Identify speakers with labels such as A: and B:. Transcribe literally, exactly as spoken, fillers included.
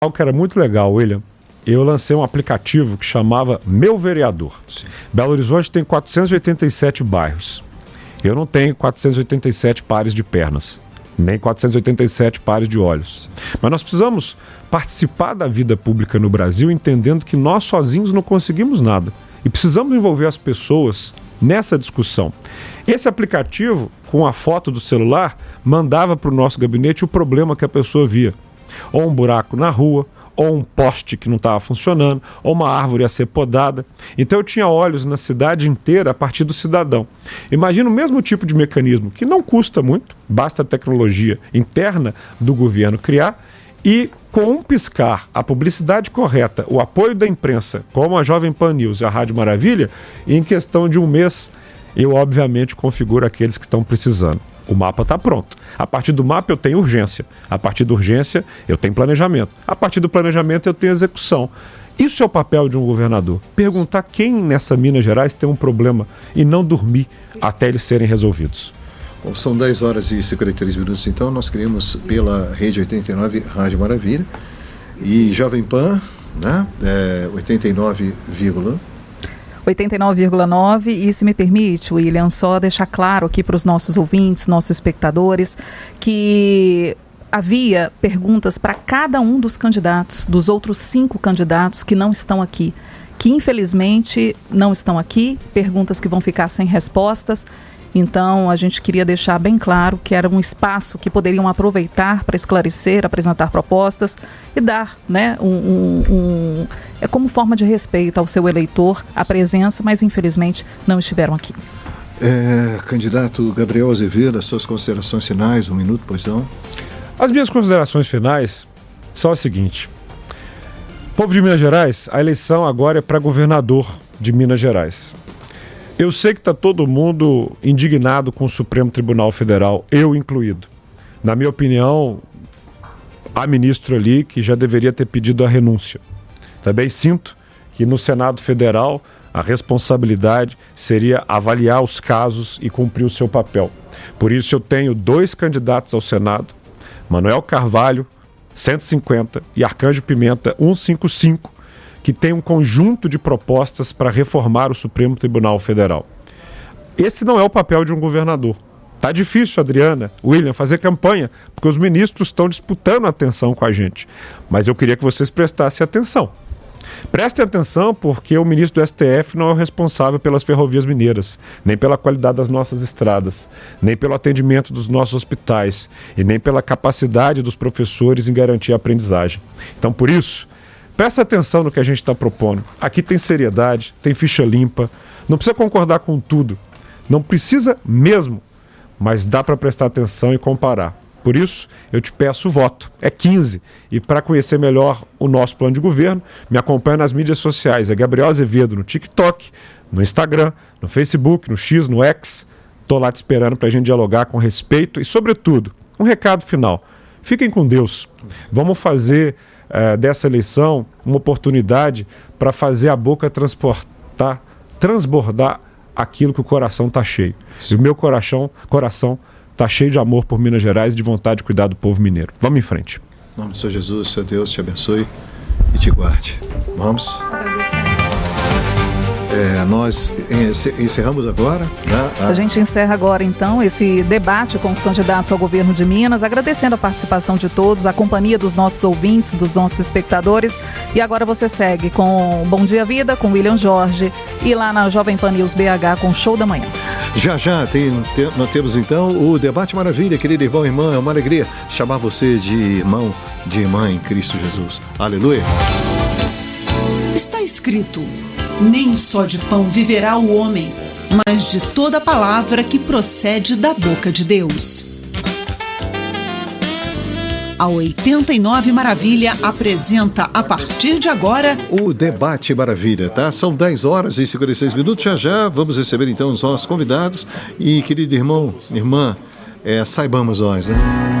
A: Algo que era muito legal, William. Eu lancei um aplicativo que chamava Meu Vereador. Sim. Belo Horizonte tem quatrocentos e oitenta e sete bairros. Eu não tenho quatrocentos e oitenta e sete pares de pernas, nem quatrocentos e oitenta e sete pares de olhos. Mas nós precisamos participar da vida pública no Brasil entendendo que nós sozinhos não conseguimos nada. E precisamos envolver as pessoas nessa discussão. Esse aplicativo, com a foto do celular, mandava para o nosso gabinete o problema que a pessoa via. Ou um buraco na rua, ou um poste que não estava funcionando, ou uma árvore a ser podada. Então eu tinha olhos na cidade inteira a partir do cidadão. Imagina o mesmo tipo de mecanismo, que não custa muito, basta a tecnologia interna do governo criar, e com um piscar, a publicidade correta, o apoio da imprensa, como a Jovem Pan News e a Rádio Maravilha, e em questão de um mês, eu obviamente configuro aqueles que estão precisando. O mapa está pronto. A partir do mapa eu tenho urgência. A partir da urgência eu tenho planejamento. A partir do planejamento eu tenho execução. Isso é o papel de um governador. Perguntar quem nessa Minas Gerais tem um problema e não dormir até eles serem resolvidos.
B: Bom, são dez horas e cinquenta e três minutos, então nós queremos pela Rede oitenta e nove Rádio Maravilha e Jovem Pan, né? É, oitenta e nove vírgula
C: oitenta e nove vírgula nove, e se me permite, William, só deixar claro aqui para os nossos ouvintes, nossos espectadores, que havia perguntas para cada um dos candidatos, dos outros cinco candidatos que não estão aqui, que infelizmente não estão aqui, perguntas que vão ficar sem respostas. Então, a gente queria deixar bem claro que era um espaço que poderiam aproveitar para esclarecer, apresentar propostas e dar, né, um, um, um, é como forma de respeito ao seu eleitor, a presença, mas infelizmente não estiveram aqui.
B: É, candidato Gabriel Azevedo, as suas considerações finais, um minuto, pois não?
A: As minhas considerações finais são as seguintes. Povo de Minas Gerais, a eleição agora é para governador de Minas Gerais. Eu sei que está todo mundo indignado com o Supremo Tribunal Federal, eu incluído. Na minha opinião, há ministro ali que já deveria ter pedido a renúncia. Também sinto que no Senado Federal a responsabilidade seria avaliar os casos e cumprir o seu papel. Por isso eu tenho dois candidatos ao Senado, Manuel Carvalho, cento e cinquenta, e Arcanjo Pimenta, cento e cinquenta e cinco, que tem um conjunto de propostas para reformar o Supremo Tribunal Federal. Esse não é o papel de um governador. Tá difícil, Adriana, William, fazer campanha, porque os ministros estão disputando atenção com a gente. Mas eu queria que vocês prestassem atenção. Prestem atenção porque o ministro do S T F não é o responsável pelas ferrovias mineiras, nem pela qualidade das nossas estradas, nem pelo atendimento dos nossos hospitais e nem pela capacidade dos professores em garantir a aprendizagem. Então, por isso, presta atenção no que a gente está propondo. Aqui tem seriedade, tem ficha limpa, não precisa concordar com tudo, não precisa mesmo, mas dá para prestar atenção e comparar. Por isso, eu te peço o voto, é quinze, e para conhecer melhor o nosso plano de governo, me acompanha nas mídias sociais, é Gabriel Azevedo no TikTok, no Instagram, no Facebook, no X, no X. Estou lá te esperando para a gente dialogar com respeito e, sobretudo, um recado final. Fiquem com Deus, vamos fazer Uh, dessa eleição uma oportunidade para fazer a boca transportar, transbordar aquilo que o coração está cheio. E o meu coração coração está cheio de amor por Minas Gerais e de vontade de cuidar do povo mineiro. Vamos em frente.
B: Em nome do Senhor Jesus, Senhor Deus te abençoe e te guarde. Vamos. É, nós encerramos agora, né?
C: A... a gente encerra agora, então, esse debate com os candidatos ao governo de Minas, agradecendo a participação de todos, a companhia dos nossos ouvintes, dos nossos espectadores. E agora você segue com Bom Dia Vida, com William Jorge, e lá na Jovem Pan News B H com o Show da Manhã.
B: Já, já, tem, tem, nós temos então o Debate Maravilha, querido irmão e irmã, é uma alegria chamar você de irmão, de irmã em Cristo Jesus. Aleluia.
D: Está escrito: nem só de pão viverá o homem, mas de toda palavra que procede da boca de Deus. A oitenta e nove Maravilha apresenta, a partir de agora,
B: o Debate Maravilha, tá? São dez horas e cinquenta e seis minutos. Já já vamos receber então os nossos convidados. E, querido irmão, irmã, é, saibamos nós, né?